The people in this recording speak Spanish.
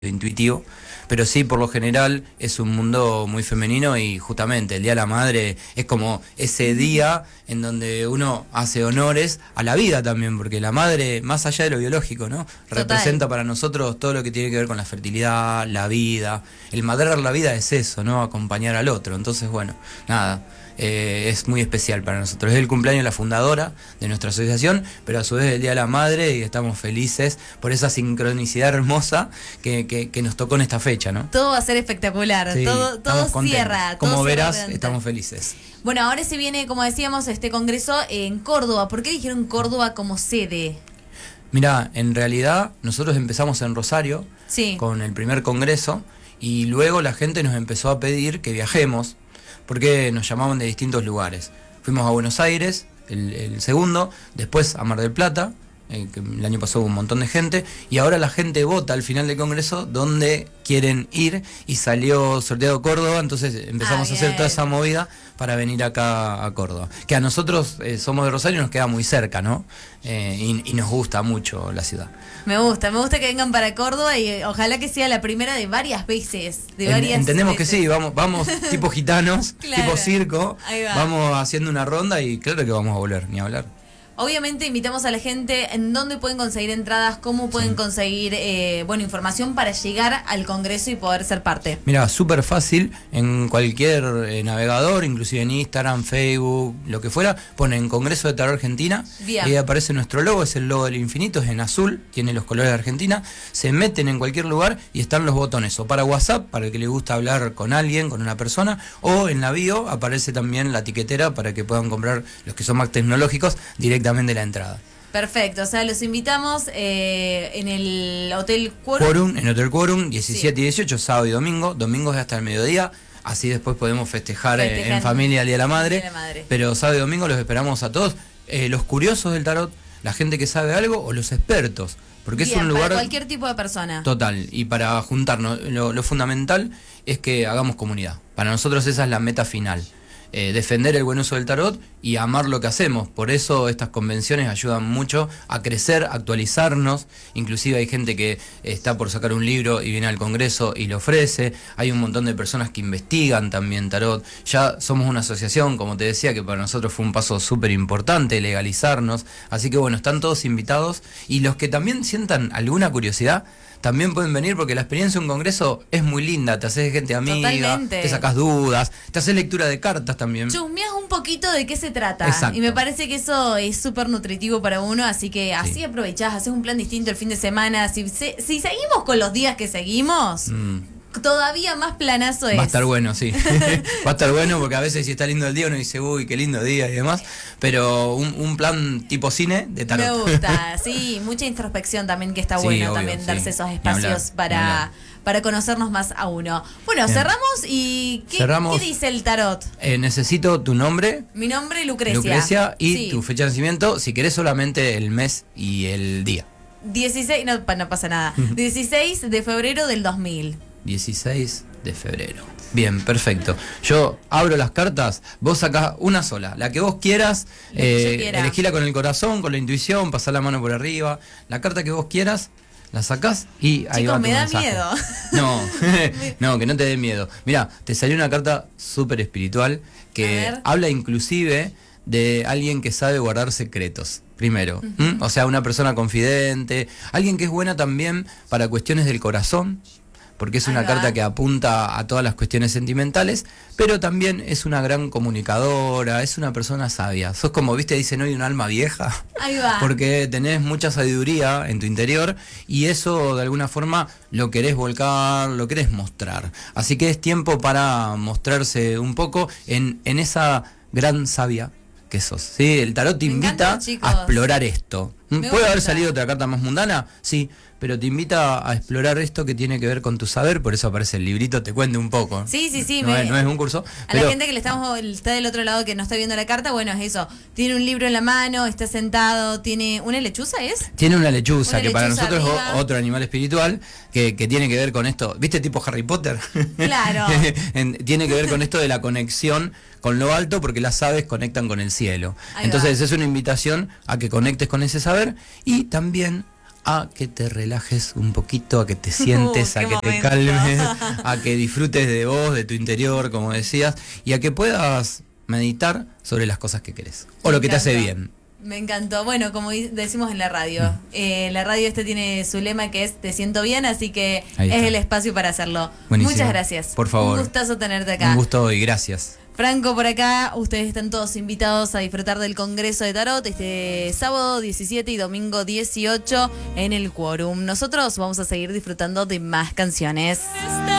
intuitivo, pero sí, por lo general es un mundo muy femenino y justamente el Día de la Madre es como ese día en donde uno hace honores a la vida también, porque la madre, más allá de lo biológico, ¿no? Representa para nosotros todo lo que tiene que ver con la fertilidad, la vida. El madrar la vida es eso, ¿no? Acompañar al otro. Entonces, bueno, nada. Es muy especial para nosotros. Es el cumpleaños de la fundadora de nuestra asociación, pero a su vez el Día de la Madre y estamos felices por esa sincronicidad hermosa que nos tocó en esta fecha, ¿no? Todo va a ser espectacular, Sí, todo cierra. Como todo verás, cierra. estamos felices. Bueno, ahora se viene, como decíamos, este congreso en Córdoba. ¿Por qué dijeron Córdoba como sede? Mirá, en realidad nosotros empezamos en Rosario Sí. con el primer congreso y luego la gente nos empezó a pedir que viajemos porque nos llamaban de distintos lugares. Fuimos a Buenos Aires, el segundo, después a Mar del Plata, que el año pasado hubo un montón de gente, y ahora la gente vota al final del congreso dónde quieren ir, y salió sorteado Córdoba, entonces empezamos a hacer toda esa movida para venir acá a Córdoba. Que a nosotros somos de Rosario y nos queda muy cerca, ¿no? Y nos gusta mucho la ciudad. Me gusta que vengan para Córdoba y ojalá que sea la primera de varias veces. Entendemos que sí, vamos tipo gitanos, Claro, tipo circo, ahí va. vamos haciendo una ronda y claro que vamos a volver, ni hablar. Obviamente invitamos a la gente en dónde pueden conseguir entradas, cómo pueden conseguir información para llegar al congreso y poder ser parte. Mira, súper fácil, en cualquier navegador, inclusive en Instagram, Facebook, lo que fuera, ponen Congreso de Tarot Argentina. Bien. Y ahí aparece nuestro logo, es el logo del infinito, es en azul, tiene los colores de Argentina, se meten en cualquier lugar y están los botones, o para WhatsApp, para el que le gusta hablar con alguien, con una persona, o en la bio aparece también la etiquetera para que puedan comprar, los que son más tecnológicos, directamente de la entrada. Perfecto, o sea, los invitamos en el Hotel Quorum. En Hotel Quorum, 17 y 18, sábado y domingo, domingos hasta el mediodía, así después podemos festejar en familia el Día de la Madre, pero sábado y domingo los esperamos a todos, los curiosos del tarot, la gente que sabe algo o los expertos, porque Bien, es un lugar... para cualquier tipo de persona. Total, y para juntarnos, lo fundamental es que hagamos comunidad, para nosotros esa es la meta final. Defender el buen uso del tarot y amar lo que hacemos. Por eso estas convenciones ayudan mucho a crecer, a actualizarnos. Inclusive hay gente que está por sacar un libro y viene al congreso y lo ofrece. Hay un montón de personas que investigan también tarot. Ya somos una asociación, como te decía, que para nosotros fue un paso súper importante legalizarnos. Así que bueno, están todos invitados. Y los que también sientan alguna curiosidad, también pueden venir porque la experiencia de un congreso es muy linda, te haces gente amiga, Totalmente. te sacas dudas, te haces lectura de cartas también. Chusmeas un poquito de qué se trata. Exacto. Y me parece que eso es súper nutritivo para uno, así que así aprovechás, haces un plan distinto el fin de semana. Si seguimos con los días que seguimos, todavía más planazo es. Va a estar bueno, sí. Va a estar bueno porque a veces si está lindo el día uno dice, uy, qué lindo día y demás. Pero un plan tipo cine de tarot. Me gusta, sí, mucha introspección también, que está Sí, bueno obvio, también sí. darse esos Ni espacios hablar. para conocernos más a uno. Bueno, Bien. cerramos y ¿qué dice el tarot? Necesito tu nombre, Mi nombre, Lucrecia. Lucrecia, y Sí. tu fecha de nacimiento, si querés solamente el mes y el día. 16, no pasa nada. 16 de febrero del 2000. 16 de febrero. Bien, perfecto. Yo abro las cartas, vos sacás una sola, la que vos quieras, La que yo quiera. elegíla con el corazón, con la intuición, pasá la mano por arriba, la carta que vos quieras, la sacás y ahí Chicos, va tu me da mensaje. miedo. No, no, que no te dé miedo. Mirá, te salió una carta súper espiritual que A ver. habla inclusive de alguien que sabe guardar secretos. Primero, o sea, una persona confidente, alguien que es buena también para cuestiones del corazón, porque es Ahí una va. carta que apunta a todas las cuestiones sentimentales, pero también es una gran comunicadora, es una persona sabia. Sos como, viste, dicen hoy un alma vieja, Ahí va. porque tenés mucha sabiduría en tu interior y eso de alguna forma lo querés volcar, lo querés mostrar. Así que es tiempo para mostrarse un poco en esa gran sabia que sos. ¿Sí? El tarot te Me invita encanta, chicos. a explorar esto. Me ¿Puede haber gusta. salido otra carta más mundana? Sí, pero te invita a explorar esto que tiene que ver con tu saber, por eso aparece el librito, te cuente un poco. Sí, No es un curso. A pero la gente que está del otro lado, que no está viendo la carta, bueno, es eso. Tiene un libro en la mano, está sentado, tiene una lechuza, ¿es? tiene una lechuza, Una que para lechuza nosotros arriba. es otro animal espiritual, que tiene que ver con esto. ¿Viste tipo Harry Potter? Claro. Tiene que ver con esto de la conexión con lo alto, porque las aves conectan con el cielo. Ahí Entonces va. es una invitación a que conectes con ese saber y también a que te relajes un poquito, a que te sientes, a que te calmes, a que disfrutes de vos, de tu interior, como decías, y a que puedas meditar sobre las cosas que querés o lo que te hace bien. Me encantó. Bueno, como decimos en la radio, la radio tiene su lema que es Te siento bien, así que es el espacio para hacerlo. Buenísimo. Muchas gracias. Por favor. Un gustazo tenerte acá. Un gusto y gracias. Franco, por acá, ustedes están todos invitados a disfrutar del Congreso de Tarot este sábado 17 y domingo 18 en el Quórum. Nosotros vamos a seguir disfrutando de más canciones.